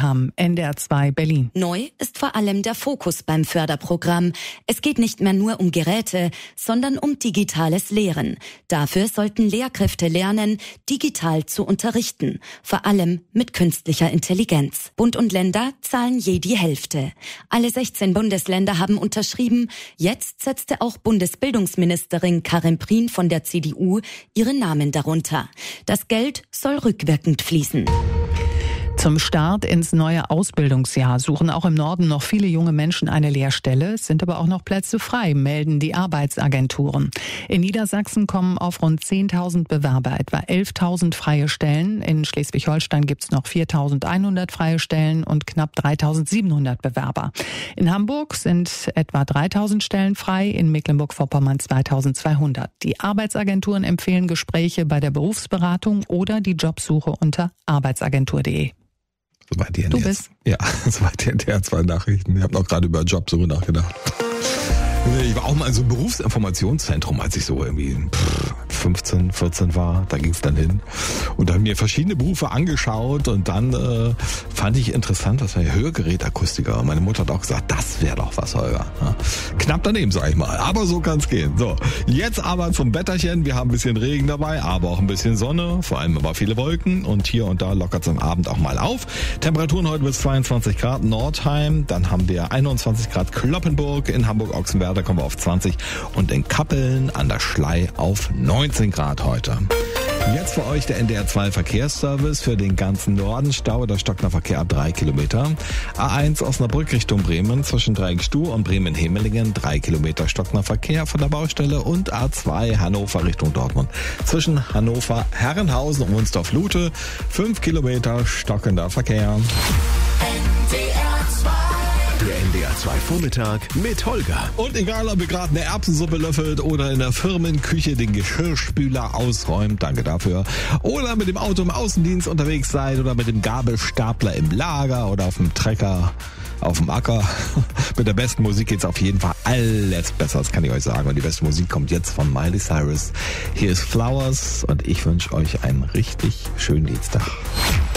Abraham, NDR 2 Berlin. Neu ist vor allem der Fokus beim Förderprogramm. Es geht nicht mehr nur um Geräte, sondern um digitales Lehren. Dafür sollten Lehrkräfte lernen, digital zu unterrichten, vor allem mit künstlicher Intelligenz. Bund und Länder zahlen je die Hälfte. Alle 16 Bundesländer haben unterschrieben. Jetzt setzte auch Bundesbildungsministerin Karin Prien von der CDU ihren Namen darunter. Das Geld soll rückwirkend fließen. Zum Start ins neue Ausbildungsjahr suchen auch im Norden noch viele junge Menschen eine Lehrstelle. Es sind aber auch noch Plätze frei, melden die Arbeitsagenturen. In Niedersachsen kommen auf rund 10.000 Bewerber etwa 11.000 freie Stellen. In Schleswig-Holstein gibt es noch 4.100 freie Stellen und knapp 3.700 Bewerber. In Hamburg sind etwa 3.000 Stellen frei, in Mecklenburg-Vorpommern 2.200. Die Arbeitsagenturen empfehlen Gespräche bei der Berufsberatung oder die Jobsuche unter arbeitsagentur.de. Soweit die Du bist. Ja, soweit die NDR 2 Nachrichten. Ich habe noch gerade über Jobsuche nachgedacht. Ich war auch mal in so einem Berufsinformationszentrum, als ich so irgendwie 15, 14 war. Da ging es dann hin. Und da haben mir verschiedene Berufe angeschaut und dann fand ich interessant, das war ja Hörgerätakustiker. Meine Mutter hat auch gesagt, das wäre doch was, Holger. Ja, knapp daneben, sag ich mal. Aber so kann es gehen. So, jetzt aber zum Wetterchen. Wir haben ein bisschen Regen dabei, aber auch ein bisschen Sonne. Vor allem aber viele Wolken. Und hier und da lockert es am Abend auch mal auf. Temperaturen heute bis 22 Grad Nordheim. Dann haben wir 21 Grad Cloppenburg, in Hamburg-Ochsenwerder kommen wir auf 20 und in Kappeln an der Schlei auf 19 Grad heute. Jetzt für euch der NDR 2 Verkehrsservice für den ganzen Norden. Stau oder stockender Verkehr ab 3 Kilometer. A1 Osnabrück Richtung Bremen zwischen Dreieckstuhl und Bremen-Hemelingen 3 Kilometer stockender Verkehr von der Baustelle und A2 Hannover Richtung Dortmund zwischen Hannover Herrenhausen und Wunsdorf-Lute 5 Kilometer stockender Verkehr. Der NDR 2 Vormittag mit Holger. Und egal, ob ihr gerade eine Erbsensuppe löffelt oder in der Firmenküche den Geschirrspüler ausräumt, danke dafür, oder mit dem Auto im Außendienst unterwegs seid oder mit dem Gabelstapler im Lager oder auf dem Trecker auf dem Acker. Mit der besten Musik geht's auf jeden Fall alles besser, das kann ich euch sagen. Und die beste Musik kommt jetzt von Miley Cyrus. Hier ist Flowers und ich wünsche euch einen richtig schönen Dienstag.